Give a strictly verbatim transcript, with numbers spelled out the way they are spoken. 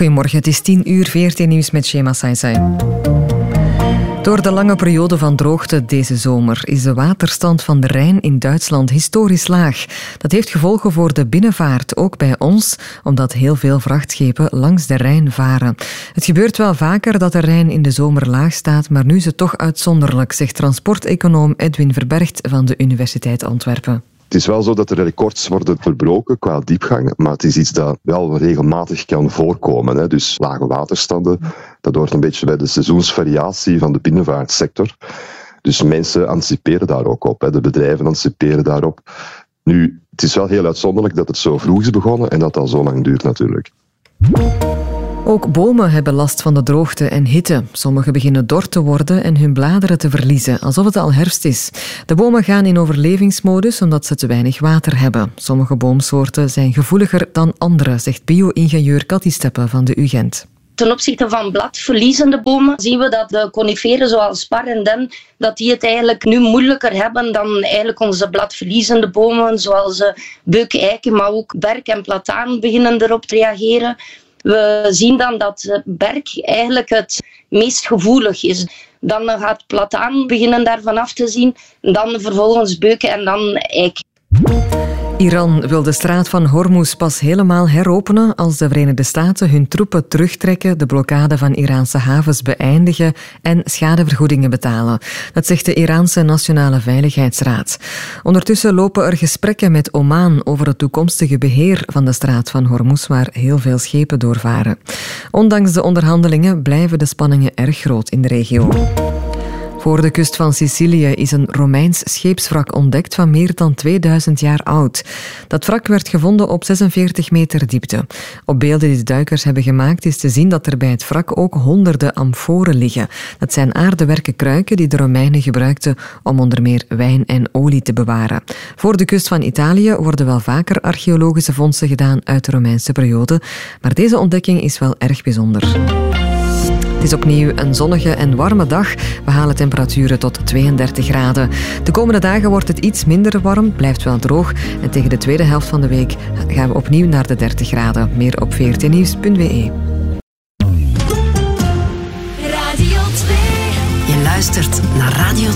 Goedemorgen, het is tien uur, V R T Nieuws met Shema Saisai. Door de lange periode van droogte deze zomer is de waterstand van de Rijn in Duitsland historisch laag. Dat heeft gevolgen voor de binnenvaart, ook bij ons, omdat heel veel vrachtschepen langs de Rijn varen. Het gebeurt wel vaker dat de Rijn in de zomer laag staat, maar nu is het toch uitzonderlijk, zegt transporteconoom Edwin Verbergt van de Universiteit Antwerpen. Het is wel zo dat er records worden verbroken qua diepgang, maar het is iets dat wel regelmatig kan voorkomen. Hè. Dus lage waterstanden, dat hoort een beetje bij de seizoensvariatie van de binnenvaartsector. Dus mensen anticiperen daar ook op, hè. De bedrijven anticiperen daarop. Nu, het is wel heel uitzonderlijk dat het zo vroeg is begonnen en dat dat zo lang duurt natuurlijk. Ook bomen hebben last van de droogte en hitte. Sommige beginnen dor te worden en hun bladeren te verliezen, alsof het al herfst is. De bomen gaan in overlevingsmodus omdat ze te weinig water hebben. Sommige boomsoorten zijn gevoeliger dan andere, zegt bio-ingenieur Cathy Steppe van de U Gent. Ten opzichte van bladverliezende bomen zien we dat de coniferen zoals spar en den, dat die het eigenlijk nu moeilijker hebben dan eigenlijk onze bladverliezende bomen, zoals beuk, eiken, maar ook berk en plataan beginnen erop te reageren. We zien dan dat berk eigenlijk het meest gevoelig is. Dan gaat plataan beginnen daarvan af te zien, dan vervolgens beuken en dan eik. Iran wil de straat van Hormuz pas helemaal heropenen als de Verenigde Staten hun troepen terugtrekken, de blokkade van Iraanse havens beëindigen en schadevergoedingen betalen. Dat zegt de Iraanse Nationale Veiligheidsraad. Ondertussen lopen er gesprekken met Oman over het toekomstige beheer van de straat van Hormuz, waar heel veel schepen doorvaren. Ondanks de onderhandelingen blijven de spanningen erg groot in de regio. Voor de kust van Sicilië is een Romeins scheepswrak ontdekt van meer dan tweeduizend jaar oud. Dat wrak werd gevonden op zesenveertig meter diepte. Op beelden die de duikers hebben gemaakt is te zien dat er bij het wrak ook honderden amforen liggen. Dat zijn aardewerken kruiken die de Romeinen gebruikten om onder meer wijn en olie te bewaren. Voor de kust van Italië worden wel vaker archeologische vondsten gedaan uit de Romeinse periode, maar deze ontdekking is wel erg bijzonder. Het is opnieuw een zonnige en warme dag. We halen temperaturen tot tweeëndertig graden. De komende dagen wordt het iets minder warm, blijft wel droog. En tegen de tweede helft van de week gaan we opnieuw naar de dertig graden. Meer op v r t nieuws punt b e. Radio twee. Je luistert naar Radio